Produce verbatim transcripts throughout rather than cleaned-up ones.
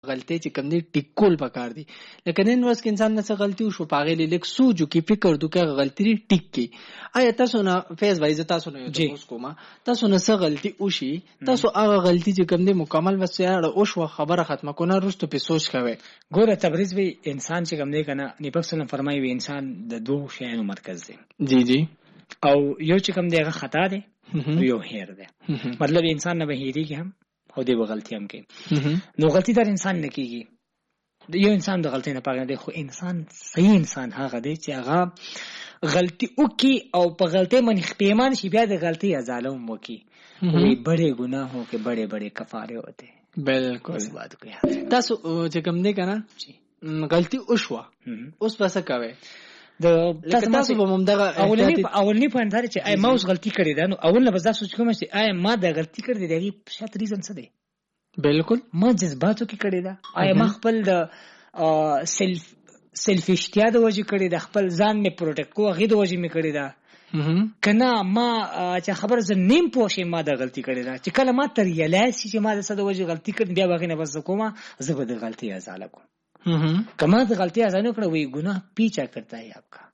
غلطي چې کوم دي ټیکول پکار دي. لکه نن ورځ کې انسان نه څه غلطي وشو پاغې لیک سوچو کې فکر دوکه غلطي ټیک کې آیا تاسو نه فیس وایز تاسو نه یو کومه تاسو نه څه غلطي وشي تاسو هغه غلطي چې کوم دي مکمل وسیاړه او شو خبره ختمه کو نه رستو په سوچ کوي. ګوره تبریز وی انسان چې کوم دی کنه نبی صلی الله علیه وسلم فرمایي وی انسان د دوه شیانو مرکز دی. جی جی. او یو چې کوم دی هغه خطا دی یو هیر دی. مطلب انسان نه بهیریږي هم او دی غلطي هم کوي. نو غلطي در انسان نه کیږي. یو انسان د غلطي نه پاګنه دی خو انسان صحیح انسان هغه دی چې هغه غلطي وکي او په غلطي باندې خپېمان شي بیا د غلطي ازاله وکي. وی بڑے گناہوں کے بڑے بڑے کفارے ہوتے ہیں. بالکل اس بات کو یاد تاسو چې کوم دی کنه غلطي وشوه اوس پسه کوي د تاسو په ممدغه اولنی اولنی پوینټ دا چې آی ما اوس غلطي کړې ده نو اول نه بس دا سوچ کوم چې آی ما دا غلطي کړې ده دی شات ریزن څه دی. بالکل ما جذباتو کې کړې ده آی ما خپل د سلف سلف اشتیا د وجه کړې ده خپل ځان می پروټیکټ کو غي د وجه می کړې ده کنه ما چې خبر ز نیم پوښې ما د غلطي کړې ده چې کله ما تر یلای چې ما د څه د وجه غلطي کړې بیا باغې نه بس کومه زه به د غلطي ازاله کوم. کما د غلطی ازانو کړه وی ګناه پیچا کرتا ہے آپ کا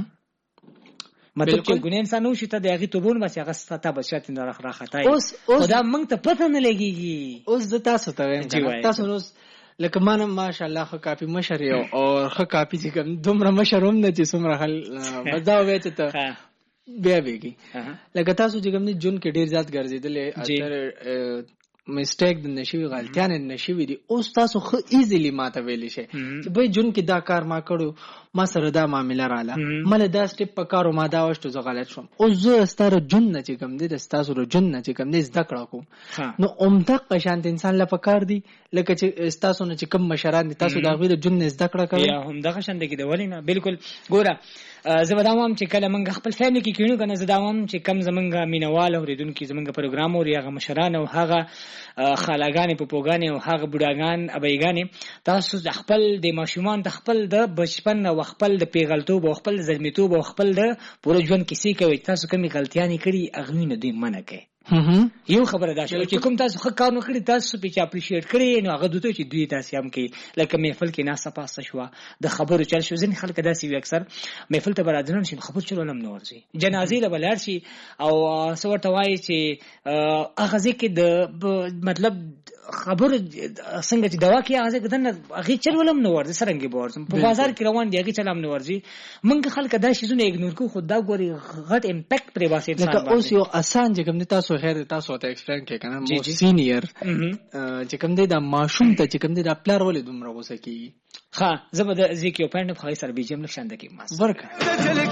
مطلب چې ګناه انسان نو شته د هغه توبون بس هغه ستا بچات نه راخ راخته اوس خدا موږ ته پته نه لګيږي. اوس د تاسو ته وایم تاسو نو لکه مانه ماشاءالله خو کافي مشر یو او خو کافي چې کوم دومره مشروم نه چې څومره حل بدا وې ته بیا بیږي لکه تاسو چې کوم جون کې ډیر زیات ګرځیدلې اثر میسټیک د نشوي غلطیان نشوي دي اوس تاسو خو ایزیلی ماته ویلی شي چې به جون کې دا کار ما کړو ما سره دا معاملې رااله مله دا سټیپ په کارو ما دا وشته زه غلط شوم اوس زه ستاره جون نه چې کوم دي د تاسو رو جون نه چې کوم دي زده کړو کوم نو عمده قشانت انسان لا پکار دي لکه چې تاسو نه چې کوم مشران دي تاسو دا غوړي جون نه زده کړو کوي یا هم دا قشانت کې دی ولینا بالکل ګوره زه بدامم چې کله منګ خپل فیملی کې کینو کنه زه داوم چې کم زمنګ مینواله اوریدونکو زمنګ پروګرام او هغه مشران او هغه خالاګانې په پوګانې او هغه بډاګان ابایګانې تاسو د خپل د ماشومان د خپل د بچپن او خپل د پیغلتوب او خپل زلمیتوب او خپل د پوره ژوند کیسې کوي تاسو کومې غلطیانې کړې اغه نه دوی منه کوي. یو خبره دا چې کوم تاسو ښه کار نه کړی تاسو په چا اپریشیټ کړی نو هغه دوی چې دوی تاسو هم کوي لکه محفل کې ناسه پاسه شو د خبرو چل شو ځین خلک داسې وي اکثر محفل ته برادران شي خبر چلول هم نه ورځي جنازې له بلار شي او سورته وایي چې هغه ځکه د مطلب خبر څنګه چې دوا کې هغه دنه هغه چلول هم نه ورځي سرنګي بورځم په بازار کې روان دي هغه چلام نه ورځي مونږ خلک دا شیزونه اګنور کو خود دا ګوري غټ امپیکټ پرې واسي انسان باندې اوس یو آسان چې کوم تاسو خیر تاسو ته ایکسپلین کې کنه مو سینیئر چې کوم دی دا ماشوم ته چې کوم دی دا پلار ولې دومره غوسه کیږي ها زبر د ذکر پاند په خیر سره بيجم نشانده کې ماس ورکه